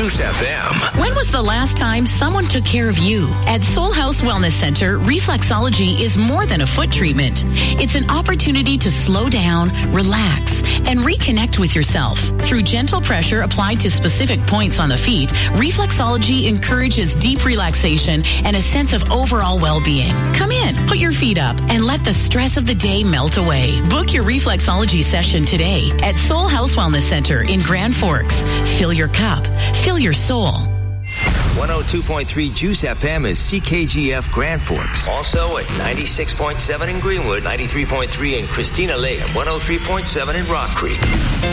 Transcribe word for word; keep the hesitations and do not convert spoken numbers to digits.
Juice F M. When was the last time someone took care of you? At Soul House Wellness Center, reflexology is more than a foot treatment. It's an opportunity to slow down, relax, and reconnect with yourself. Through gentle pressure applied to specific points on the feet, reflexology encourages deep relaxation and a sense of overall well-being. Come in, put your feet up, and let the stress of the day melt away. Book your reflexology session today at Soul House Wellness Center in Grand Forks. Fill your cup. Fill your soul. one oh two point three Juice F M is C K G F Grand Forks. Also at ninety-six point seven in Greenwood, ninety-three point three in Christina Lake, and one oh three point seven in Rock Creek.